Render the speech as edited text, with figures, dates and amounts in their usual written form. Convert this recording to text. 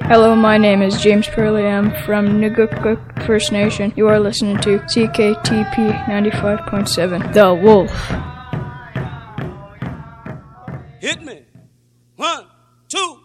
Hello, my name is James Purley. I'm from Nugukuk First Nation. You are listening to CKTP 95.7, The Wolf. Hit me. 1, 2.